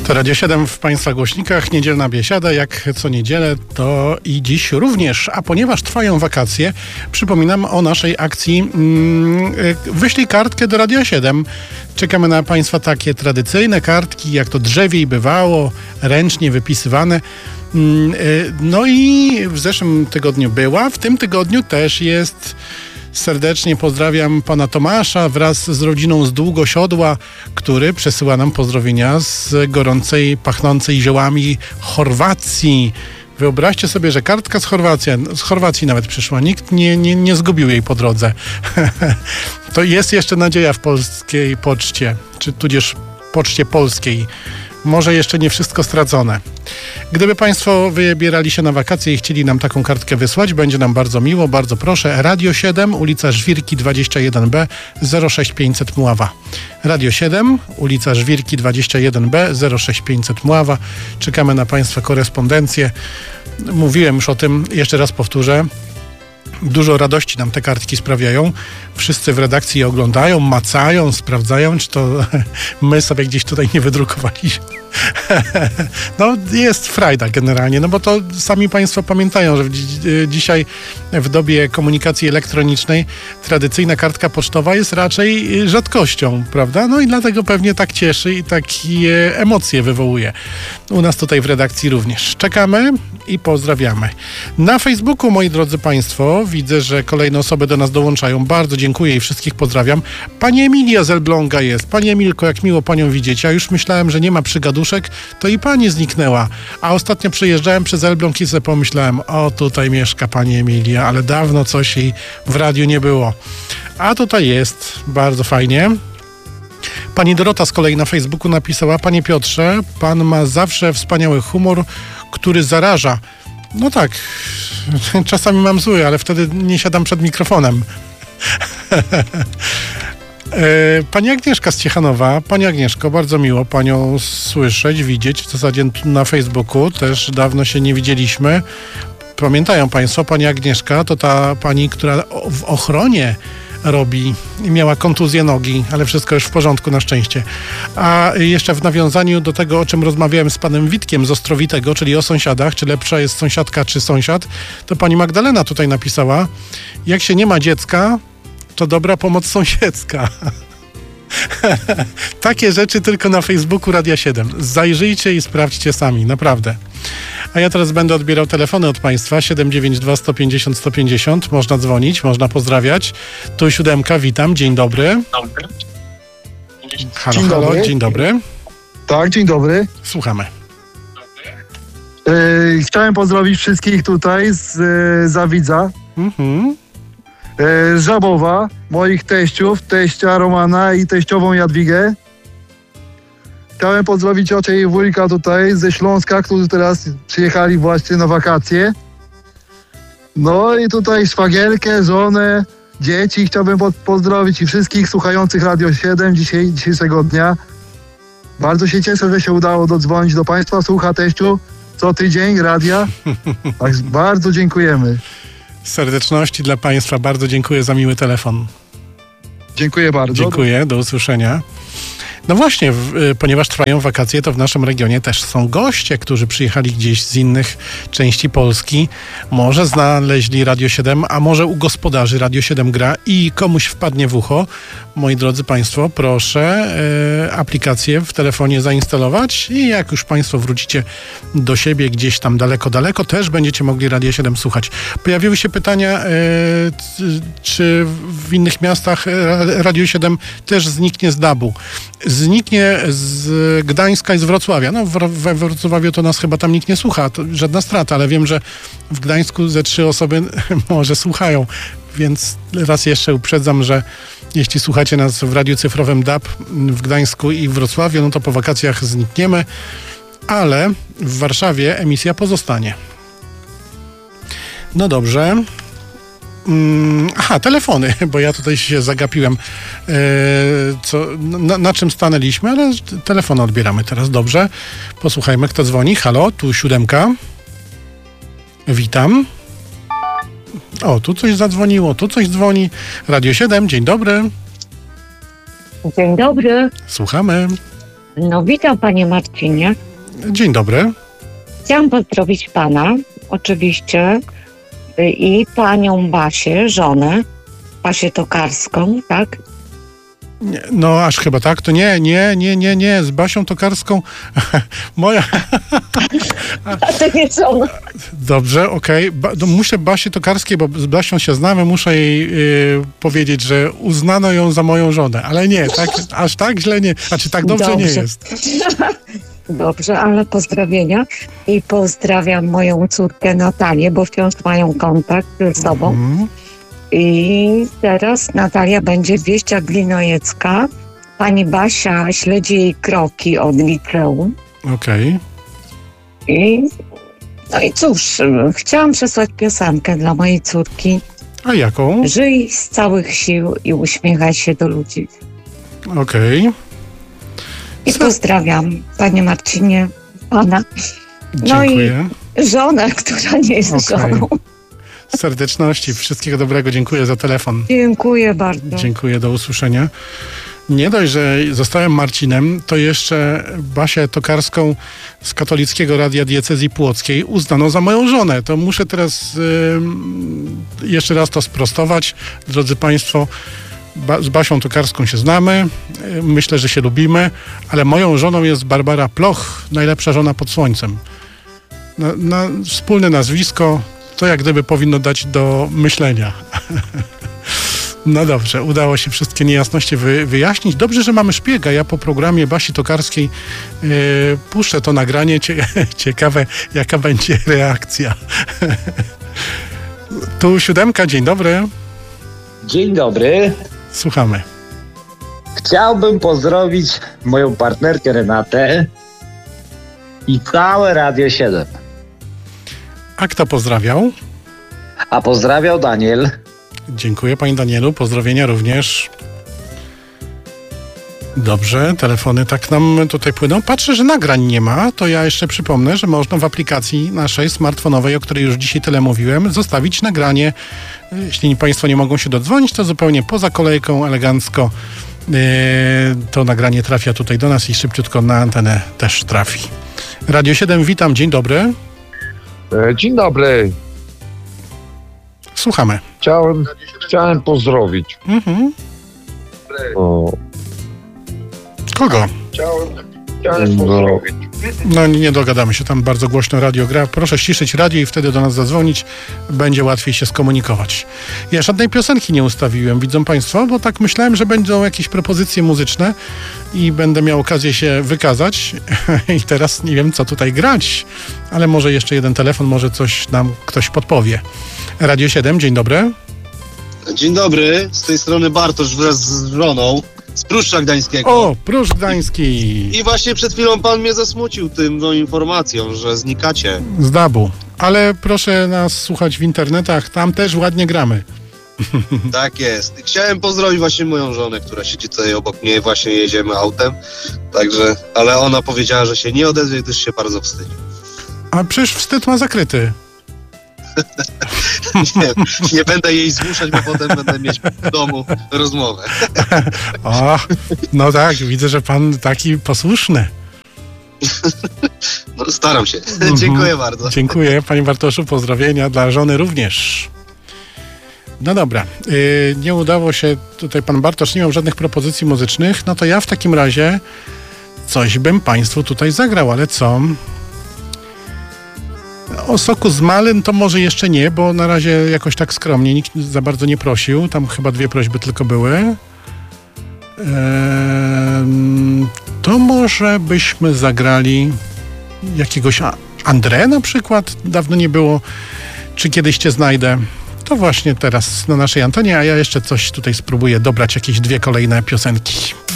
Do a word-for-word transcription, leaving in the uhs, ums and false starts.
To Radio siedem w Państwa głośnikach, niedzielna biesiada, jak co niedzielę, to i dziś również. A ponieważ trwają wakacje, przypominam o naszej akcji mm, wyślij kartkę do Radia siedem. Czekamy na Państwa takie tradycyjne kartki, jak to drzewiej bywało, ręcznie wypisywane. No i w zeszłym tygodniu była, w tym tygodniu też jest. Serdecznie pozdrawiam pana Tomasza wraz z rodziną z Długosiodła, który przesyła nam pozdrowienia z gorącej, pachnącej ziołami Chorwacji. Wyobraźcie sobie, że kartka z Chorwacji, z Chorwacji nawet przyszła. Nikt nie, nie, nie zgubił jej po drodze. To jest jeszcze nadzieja w polskiej poczcie, czy tudzież poczcie polskiej. Może jeszcze nie wszystko stracone. Gdyby Państwo wybierali się na wakacje i chcieli nam taką kartkę wysłać, będzie nam bardzo miło, bardzo proszę. Radio siedem, ulica Żwirki dwadzieścia jeden B, zero sześć pięćset Mława. Radio siedem, ulica Żwirki dwadzieścia jeden B, zero sześć pięćset Mława. Czekamy na Państwa korespondencję. Mówiłem już o tym, jeszcze raz powtórzę. Dużo radości nam te kartki sprawiają. Wszyscy w redakcji je oglądają, macają, sprawdzają, czy to my sobie gdzieś tutaj nie wydrukowaliśmy. No jest frajda generalnie, no bo to sami Państwo pamiętają, że w dzi- dzisiaj w dobie komunikacji elektronicznej tradycyjna kartka pocztowa jest raczej rzadkością, prawda? No i dlatego pewnie tak cieszy i takie emocje wywołuje. U nas tutaj w redakcji również. Czekamy i pozdrawiamy. Na Facebooku, moi drodzy Państwo, widzę, że kolejne osoby do nas dołączają. Bardzo dziękuję i wszystkich pozdrawiam. Pani Emilia z Elbląga jest. Pani Emilko, jak miło Panią widzieć. Ja już myślałem, że nie ma przygaduszek, to i Pani zniknęła. A ostatnio przejeżdżałem przez Elbląg i sobie pomyślałem, o tutaj mieszka Pani Emilia, ale dawno coś jej w radiu nie było. A tutaj jest. Bardzo fajnie. Pani Dorota z kolei na Facebooku napisała: Panie Piotrze, Pan ma zawsze wspaniały humor, który zaraża. No tak, czasami mam zły, ale wtedy nie siadam przed mikrofonem. Pani Agnieszka z Ciechanowa. Pani Agnieszko, bardzo miło Panią słyszeć, widzieć. W zasadzie na Facebooku też dawno się nie widzieliśmy. Pamiętają Państwo, Pani Agnieszka to ta pani, która w ochronie robi i miała kontuzję nogi, ale wszystko już w porządku na szczęście. A jeszcze w nawiązaniu do tego, o czym rozmawiałem z panem Witkiem z Ostrowitego, czyli o sąsiadach, czy lepsza jest sąsiadka, czy sąsiad, to pani Magdalena tutaj napisała: jak się nie ma dziecka, to dobra pomoc sąsiedzka. Takie rzeczy tylko na Facebooku Radia siedem. Zajrzyjcie i sprawdźcie sami, naprawdę. A ja teraz będę odbierał telefony od Państwa. siedem dziewięć dwa sto pięćdziesiąt sto pięćdziesiąt. Można dzwonić, można pozdrawiać. Tu siódemka, witam, dzień dobry. Dobry. Halo, Dzień halo, dobry. dzień dobry. Tak, dzień dobry. Słuchamy. E, chciałem pozdrowić wszystkich tutaj z e, Zawidza, Mhm. e, z Żabowa, moich teściów, teścia Romana i teściową Jadwigę. Chciałem pozdrowić ciocię i wujka tutaj ze Śląska, którzy teraz przyjechali właśnie na wakacje. No i tutaj szwagierkę, żonę, dzieci chciałbym po- pozdrowić i wszystkich słuchających Radio siedem dzisiaj, dzisiejszego dnia. Bardzo się cieszę, że się udało dodzwonić do Państwa. Słucha teściu co tydzień radia. Tak, bardzo dziękujemy. Serdeczności dla Państwa. Bardzo dziękuję za miły telefon. Dziękuję bardzo. Dziękuję, do usłyszenia. No właśnie, w, y, ponieważ trwają wakacje, to w naszym regionie też są goście, którzy przyjechali gdzieś z innych części Polski. Może znaleźli Radio siedem, a może u gospodarzy Radio siedem gra i komuś wpadnie w ucho. Moi drodzy Państwo, proszę y, aplikację w telefonie zainstalować i jak już Państwo wrócicie do siebie gdzieś tam daleko, daleko, też będziecie mogli Radio siedem słuchać. Pojawiły się pytania, y, c- czy w innych miastach y, Radio siedem też zniknie z dabu. Zniknie z Gdańska i z Wrocławia. No w, we Wrocławiu to nas chyba tam nikt nie słucha, to żadna strata, ale wiem, że w Gdańsku ze trzy osoby może słuchają, więc raz jeszcze uprzedzam, że jeśli słuchacie nas w radiu cyfrowym D A B w Gdańsku i w Wrocławiu, no to po wakacjach znikniemy, ale w Warszawie emisja pozostanie. No dobrze. Aha, telefony, bo ja tutaj się zagapiłem, e, co, na, na czym stanęliśmy, ale telefony odbieramy teraz, dobrze. Posłuchajmy, kto dzwoni. Halo, tu siódemka. Witam. O, tu coś zadzwoniło, tu coś dzwoni. Radio siedem, dzień dobry. Dzień dobry. Słuchamy. No witam panie Marcinie. Dzień dobry. Chciałam pozdrowić pana, oczywiście, y, i panią Basię, żonę, Basię Tokarską, tak? Nie, no aż chyba tak, to nie, nie, nie, nie, nie, z Basią Tokarską moja... A to nie żona. Dobrze, okej. Ba- no muszę Basię Tokarskiej, bo z Basią się znamy, muszę jej y, powiedzieć, że uznano ją za moją żonę, ale nie, tak, aż tak źle nie, znaczy tak dobrze, Dobrze. nie jest. Dobrze, ale pozdrowienia i pozdrawiam moją córkę Natalię, bo wciąż mają kontakt ze sobą. Mhm. I teraz Natalia będzie wieścia Glinojecka. Pani Basia śledzi jej kroki od liceum. Okej. I, no i cóż, chciałam przesłać piosenkę dla mojej córki. A jaką? Żyj z całych sił i uśmiechaj się do ludzi. Okej. I Co? pozdrawiam, panie Marcinie, pana. No i Dziękuję. żonę, która nie jest Okej. żoną. Serdeczności, wszystkiego dobrego, dziękuję za telefon. Dziękuję bardzo. Dziękuję, do usłyszenia. Nie dość, że zostałem Marcinem, to jeszcze Basię Tokarską z Katolickiego Radia Diecezji Płockiej uznano za moją żonę. To muszę teraz y, jeszcze raz to sprostować. Drodzy Państwo, ba- z Basią Tokarską się znamy, y, myślę, że się lubimy, ale moją żoną jest Barbara Ploch, najlepsza żona pod słońcem. Na, na wspólne nazwisko, to jak gdyby powinno dać do myślenia. No dobrze, udało się wszystkie niejasności wy, wyjaśnić. Dobrze, że mamy szpiega. Ja po programie Basi Tokarskiej yy, puszczę to nagranie. Cie, ciekawe, jaka będzie reakcja. Tu siódemka, dzień dobry. Dzień dobry. Słuchamy. Chciałbym pozdrowić moją partnerkę Renatę i całe Radio siedem. A kto pozdrawiał? A pozdrawiał Daniel. Dziękuję, panie Danielu. Pozdrowienia również. Dobrze, telefony tak nam tutaj płyną. Patrzę, że nagrań nie ma, to ja jeszcze przypomnę, że można w aplikacji naszej smartfonowej, o której już dzisiaj tyle mówiłem, zostawić nagranie. Jeśli Państwo nie mogą się dodzwonić, to zupełnie poza kolejką, elegancko yy, to nagranie trafia tutaj do nas i szybciutko na antenę też trafi. Radio siedem, witam, dzień dobry. E, Dzień dobry. Słuchamy. Chciałem, chciałem pozdrowić. Mhm. O, Kogo? chciałem pozdrowić. No nie dogadamy się, tam bardzo głośno radio gra. Proszę ściszyć radio i wtedy do nas zadzwonić. Będzie łatwiej się skomunikować. Ja żadnej piosenki nie ustawiłem, widzą Państwo, bo tak myślałem, że będą jakieś propozycje muzyczne i będę miał okazję się wykazać. I teraz nie wiem, co tutaj grać, ale może jeszcze jeden telefon, może coś nam ktoś podpowie. Radio siedem, dzień dobry. Dzień dobry, z tej strony Bartosz wraz z żoną z Pruszcza Gdańskiego. O, Pruszcz Gdański. I właśnie przed chwilą pan mnie zasmucił tym no, informacją, że znikacie. Z Dabu. Ale proszę nas słuchać w internetach, tam też ładnie gramy. Tak jest. Chciałem pozdrowić właśnie moją żonę, która siedzi tutaj obok mnie, właśnie jedziemy autem. Także, ale ona powiedziała, że się nie odezwie, gdyż się bardzo wstydzi. A przecież wstyd ma zakryty. Nie, nie będę jej zmuszać, bo potem będę mieć w domu rozmowę. O, no tak, widzę, że pan taki posłuszny. No, staram się. Mhm. Dziękuję bardzo. Dziękuję, panie Bartoszu, pozdrowienia dla żony również. No dobra, yy, nie udało się, tutaj pan Bartosz nie miał żadnych propozycji muzycznych, no to ja w takim razie coś bym państwu tutaj zagrał, ale co? O soku z malyn to może jeszcze nie, bo na razie jakoś tak skromnie, nikt za bardzo nie prosił, tam chyba dwie prośby tylko były. Ehm, to może byśmy zagrali jakiegoś A- André na przykład, dawno nie było, czy kiedyś cię znajdę. To właśnie teraz na naszej antenie, a ja jeszcze coś tutaj spróbuję dobrać, jakieś dwie kolejne piosenki.